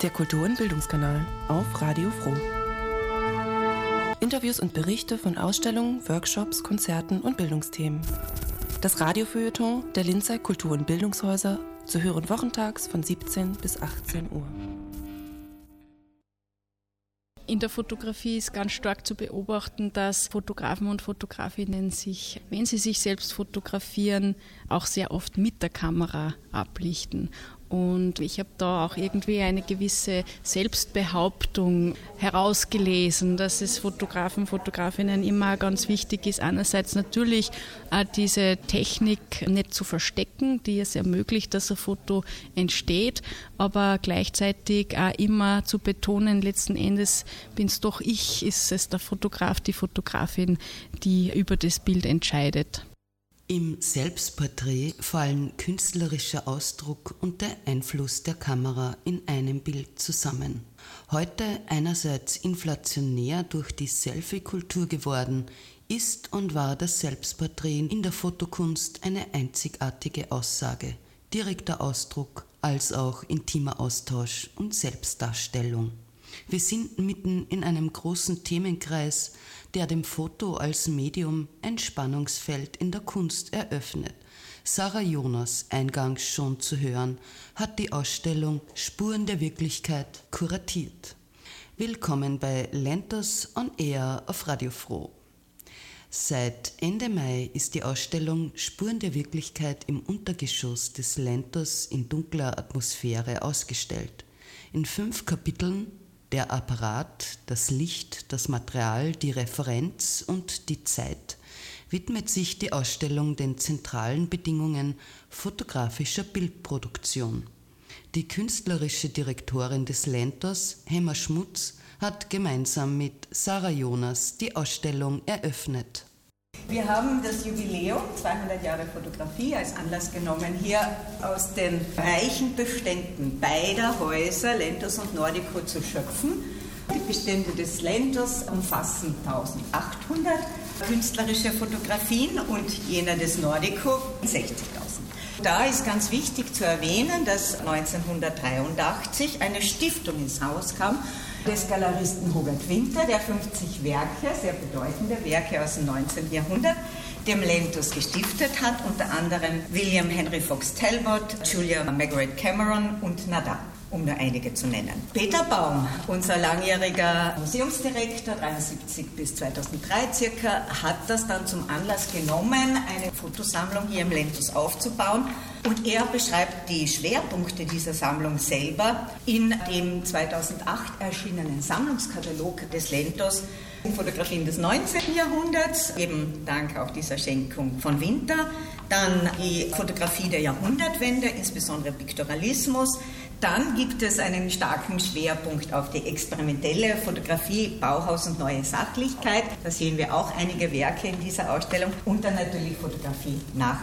Der Kultur- und Bildungskanal auf Radio Froh. Interviews und Berichte von Ausstellungen, Workshops, Konzerten und Bildungsthemen. Das Radiofeuilleton der Linzer Kultur- und Bildungshäuser zu hören wochentags von 17 bis 18 Uhr. In der Fotografie ist ganz stark zu beobachten, dass Fotografen und Fotografinnen sich, wenn sie sich selbst fotografieren, auch sehr oft mit der Kamera ablichten. Und ich habe da auch irgendwie eine gewisse Selbstbehauptung herausgelesen, dass es Fotografen, Fotografinnen immer ganz wichtig ist, einerseits natürlich diese Technik nicht zu verstecken, die es ermöglicht, dass ein Foto entsteht, aber gleichzeitig auch immer zu betonen, letzten Endes bin es doch ich, ist es der Fotograf, die Fotografin, die über das Bild entscheidet. Im Selbstporträt fallen künstlerischer Ausdruck und der Einfluss der Kamera in einem Bild zusammen. Heute einerseits inflationär durch die Selfie-Kultur geworden, ist und war das Selbstporträt in der Fotokunst eine einzigartige Aussage, direkter Ausdruck als auch intimer Austausch und Selbstdarstellung. Wir sind mitten in einem großen Themenkreis, der dem Foto als Medium ein Spannungsfeld in der Kunst eröffnet. Sarah Jonas, eingangs schon zu hören, hat die Ausstellung Spuren der Wirklichkeit kuratiert. Willkommen bei Lentos on Air auf Radio Froh. Seit Ende Mai ist die Ausstellung Spuren der Wirklichkeit im Untergeschoss des Lentos in dunkler Atmosphäre ausgestellt. In 5 Kapiteln: der Apparat, das Licht, das Material, die Referenz und die Zeit, widmet sich die Ausstellung den zentralen Bedingungen fotografischer Bildproduktion. Die künstlerische Direktorin des Lentos, Hemma Schmutz, hat gemeinsam mit Sarah Jonas die Ausstellung eröffnet. Wir haben das Jubiläum, 200 Jahre Fotografie, als Anlass genommen, hier aus den reichen Beständen beider Häuser, Lentos und Nordico, zu schöpfen. Die Bestände des Lentos umfassen 1800 künstlerische Fotografien und jener des Nordico 60.000. Da ist ganz wichtig zu erwähnen, dass 1983 eine Stiftung ins Haus kam, des Galeristen Hubert Winter, der 50 Werke, sehr bedeutende Werke aus dem 19. Jahrhundert, dem Lentos gestiftet hat, unter anderem William Henry Fox Talbot, Julia Margaret Cameron und Nadar, um nur einige zu nennen. Peter Baum, unser langjähriger Museumsdirektor, 1973 bis 2003 circa, hat das dann zum Anlass genommen, eine Fotosammlung hier im Lentos aufzubauen. Und er beschreibt die Schwerpunkte dieser Sammlung selber in dem 2008 erschienenen Sammlungskatalog des Lentos, Fotografien des 19. Jahrhunderts, eben dank auch dieser Schenkung von Winter, dann die Fotografie der Jahrhundertwende, insbesondere Piktoralismus. Dann gibt es einen starken Schwerpunkt auf die experimentelle Fotografie, Bauhaus und neue Sachlichkeit. Da sehen wir auch einige Werke in dieser Ausstellung. Und dann natürlich Fotografie nach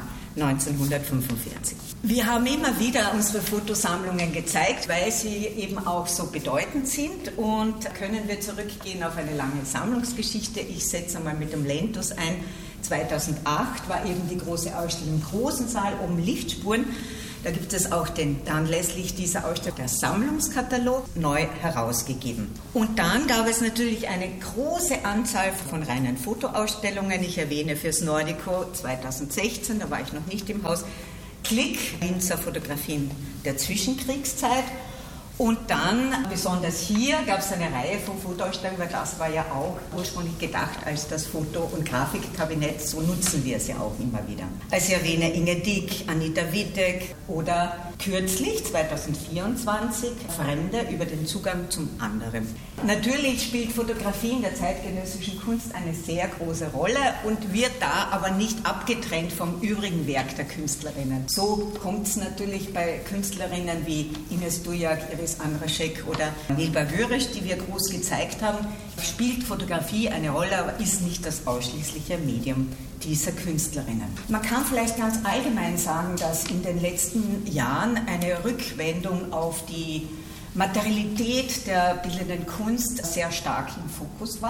1945. Wir haben immer wieder unsere Fotosammlungen gezeigt, weil sie eben auch so bedeutend sind, und können wir zurückgehen auf eine lange Sammlungsgeschichte. Ich setze einmal mit dem Lentos ein. 2008 war eben die große Ausstellung im großen Saal um Lichtspuren. Da gibt es auch den anlässlich dieser Ausstellung der Sammlungskatalog neu herausgegeben. Und dann gab es natürlich eine große Anzahl von reinen Fotoausstellungen. Ich erwähne fürs Nordico 2016, da war ich noch nicht im Haus, Klick, Linzer Fotografien der Zwischenkriegszeit. Und dann, besonders hier, gab es eine Reihe von Fotoausstellungen, weil das war ja auch ursprünglich gedacht als das Foto- und Grafikkabinett, so nutzen wir es ja auch immer wieder. Also ich erwähne Inge Dick, Anita Wittek oder kürzlich, 2024, Fremde über den Zugang zum anderen. Natürlich spielt Fotografie in der zeitgenössischen Kunst eine sehr große Rolle und wird da aber nicht abgetrennt vom übrigen Werk der Künstlerinnen. So kommt es natürlich bei Künstlerinnen wie Ines Dujak, Iris Andraschek oder Nilba Würisch, die wir groß gezeigt haben, spielt Fotografie eine Rolle, aber ist nicht das ausschließliche Medium dieser Künstlerinnen. Man kann vielleicht ganz allgemein sagen, dass in den letzten Jahren eine Rückwendung auf die Materialität der bildenden Kunst sehr stark im Fokus war.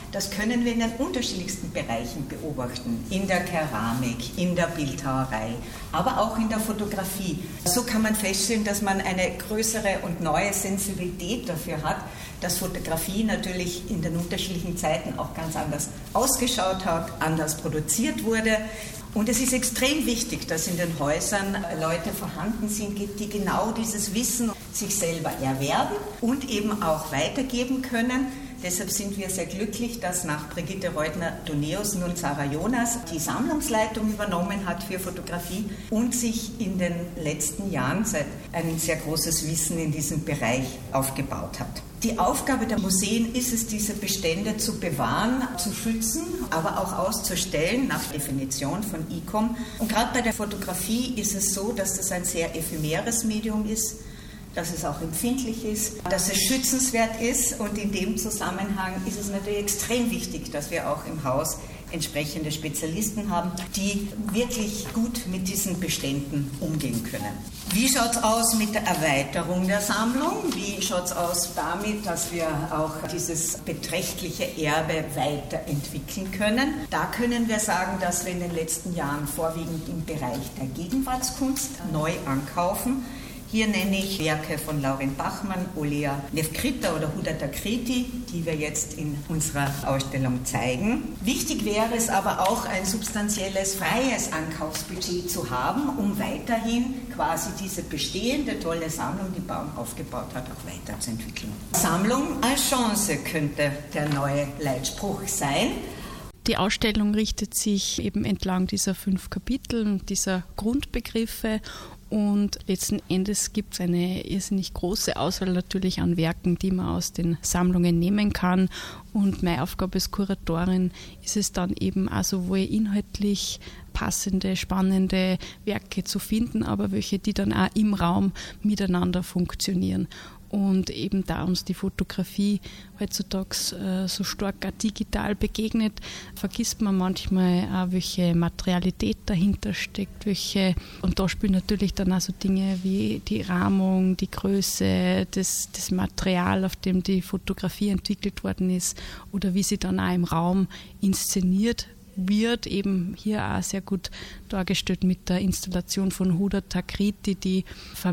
das können wir in den unterschiedlichsten Bereichen beobachten. In der Keramik, in der Bildhauerei, aber auch in der Fotografie. So kann man feststellen, dass man eine größere und neue Sensibilität dafür hat, dass Fotografie natürlich in den unterschiedlichen Zeiten auch ganz anders ausgeschaut hat, anders produziert wurde. Und es ist extrem wichtig, dass in den Häusern Leute vorhanden sind, die genau dieses Wissen sich selber erwerben und eben auch weitergeben können. Deshalb sind wir sehr glücklich, dass nach Brigitte Reutner-Doneus nun Sarah Jonas die Sammlungsleitung übernommen hat für Fotografie und sich in den letzten Jahren ein sehr großes Wissen in diesem Bereich aufgebaut hat. Die Aufgabe der Museen ist es, diese Bestände zu bewahren, zu schützen, aber auch auszustellen nach Definition von ICOM. Und gerade bei der Fotografie ist es so, dass das ein sehr ephemeres Medium ist, dass es auch empfindlich ist, dass es schützenswert ist, und in dem Zusammenhang ist es natürlich extrem wichtig, dass wir auch im Haus entsprechende Spezialisten haben, die wirklich gut mit diesen Beständen umgehen können. Wie schaut es aus mit der Erweiterung der Sammlung? Wie schaut es aus damit, dass wir auch dieses beträchtliche Erbe weiterentwickeln können? Da können wir sagen, dass wir in den letzten Jahren vorwiegend im Bereich der Gegenwartskunst neu ankaufen. Hier nenne ich Werke von Laurin Bachmann, Olea Nevkrita oder Huda Takriti, die wir jetzt in unserer Ausstellung zeigen. Wichtig wäre es aber auch, ein substanzielles, freies Ankaufsbudget zu haben, um weiterhin quasi diese bestehende tolle Sammlung, die Baum aufgebaut hat, auch weiterzuentwickeln. Sammlung als Chance könnte der neue Leitspruch sein. Die Ausstellung richtet sich eben entlang dieser 5 Kapitel und dieser Grundbegriffe. Und letzten Endes gibt es eine irrsinnig große Auswahl natürlich an Werken, die man aus den Sammlungen nehmen kann. Und meine Aufgabe als Kuratorin ist es dann eben auch sowohl inhaltlich passende, spannende Werke zu finden, aber welche, die dann auch im Raum miteinander funktionieren. Und eben da uns die Fotografie heutzutage so stark auch digital begegnet, vergisst man manchmal auch, welche Materialität dahinter steckt, und da spielen natürlich dann auch so Dinge wie die Rahmung, die Größe, das Material, auf dem die Fotografie entwickelt worden ist, oder wie sie dann auch im Raum inszeniert wird, eben hier auch sehr gut dargestellt mit der Installation von Huda Takriti, die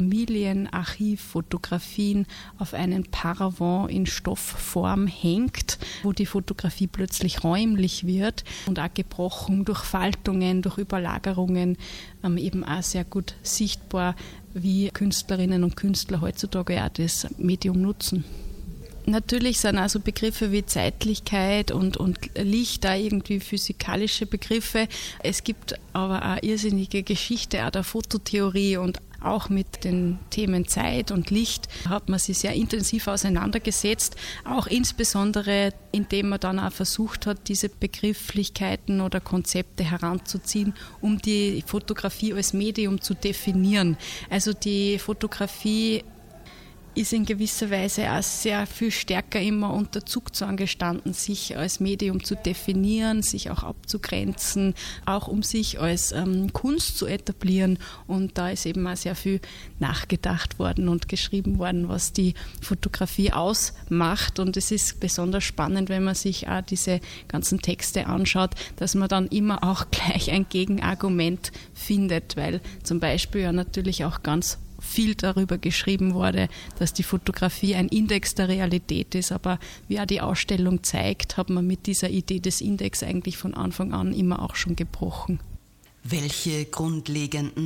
Familienarchivfotografien auf einen Paravent in Stoffform hängt, wo die Fotografie plötzlich räumlich wird und auch gebrochen durch Faltungen, durch Überlagerungen, eben auch sehr gut sichtbar, wie Künstlerinnen und Künstler heutzutage auch das Medium nutzen. Natürlich sind also Begriffe wie Zeitlichkeit und Licht da irgendwie physikalische Begriffe. Es gibt aber auch irrsinnige Geschichte auch der Fototheorie, und auch mit den Themen Zeit und Licht hat man sich sehr intensiv auseinandergesetzt, auch insbesondere indem man dann auch versucht hat, diese Begrifflichkeiten oder Konzepte heranzuziehen, um die Fotografie als Medium zu definieren. Also die Fotografie ist in gewisser Weise auch sehr viel stärker immer unter Zugzwang gestanden, sich als Medium zu definieren, sich auch abzugrenzen, auch um sich als Kunst zu etablieren. Und da ist eben auch sehr viel nachgedacht worden und geschrieben worden, was die Fotografie ausmacht. Und es ist besonders spannend, wenn man sich auch diese ganzen Texte anschaut, dass man dann immer auch gleich ein Gegenargument findet, weil zum Beispiel ja natürlich auch ganz viel darüber geschrieben wurde, dass die Fotografie ein Index der Realität ist, aber wie auch die Ausstellung zeigt, hat man mit dieser Idee des Index eigentlich von Anfang an immer auch schon gebrochen. Welche grundlegenden